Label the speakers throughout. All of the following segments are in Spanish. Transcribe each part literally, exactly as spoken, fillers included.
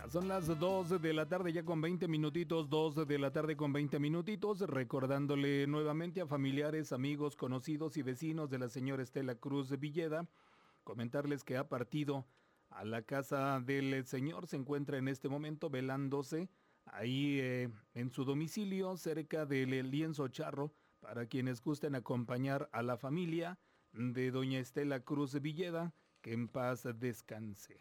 Speaker 1: Son las dos de la tarde ya con veinte minutitos, dos de la tarde con veinte minutitos, recordándole nuevamente a familiares, amigos, conocidos y vecinos de la señora Estela Cruz Villeda, comentarles que ha partido a la casa del señor, se encuentra en este momento velándose ahí eh, en su domicilio cerca del Lienzo Charro, para quienes gusten acompañar a la familia de doña Estela Cruz Villeda, que en paz descanse.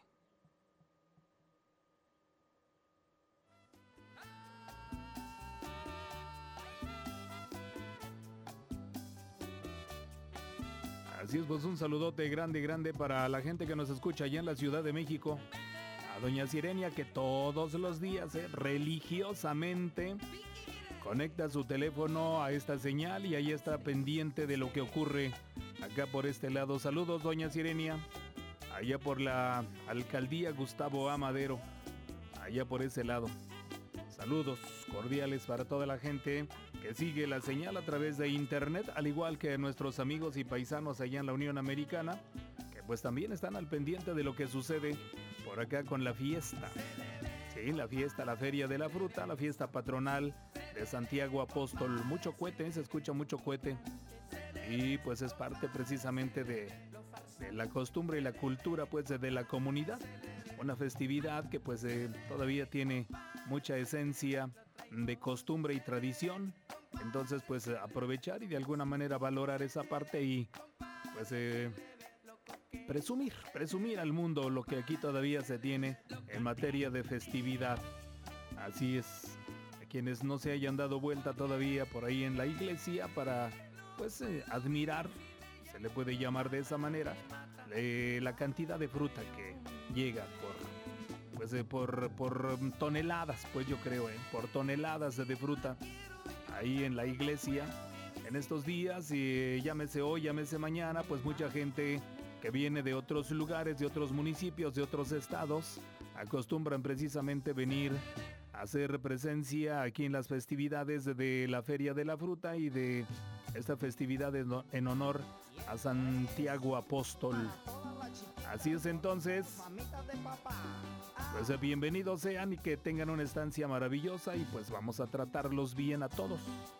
Speaker 1: Así es, pues un saludote grande, grande para la gente que nos escucha allá en la Ciudad de México. A doña Sirenia, que todos los días, eh, religiosamente, conecta su teléfono a esta señal y ahí está pendiente de lo que ocurre acá por este lado. Saludos, doña Sirenia, allá por la alcaldía Gustavo A. Madero, allá por ese lado. Saludos cordiales para toda la gente que sigue la señal a través de internet, al igual que nuestros amigos y paisanos allá en la Unión Americana, que pues también están al pendiente de lo que sucede por acá con la fiesta. Sí, la fiesta, la Feria de la Fruta, la fiesta patronal de Santiago Apóstol. Mucho cohete, se escucha mucho cohete. Y pues es parte precisamente de, de la costumbre y la cultura pues de la comunidad. Una festividad que pues eh, todavía tiene mucha esencia de costumbre y tradición. Entonces pues aprovechar y de alguna manera valorar esa parte y pues eh, presumir, presumir al mundo lo que aquí todavía se tiene en materia de festividad. Así es, a quienes no se hayan dado vuelta todavía por ahí en la iglesia para pues eh, admirar, se le puede llamar de esa manera, eh, la cantidad de fruta que llega por, pues, eh, por, por toneladas, pues yo creo, eh, por toneladas de fruta ahí en la iglesia en estos días, y eh, llámese hoy, llámese mañana, pues mucha gente que viene de otros lugares, de otros municipios, de otros estados, acostumbran precisamente venir a hacer presencia aquí en las festividades de la Feria de la Fruta y de esta festividad en honor a Santiago Apóstol. Así es, entonces, pues bienvenidos sean y que tengan una estancia maravillosa y pues vamos a tratarlos bien a todos.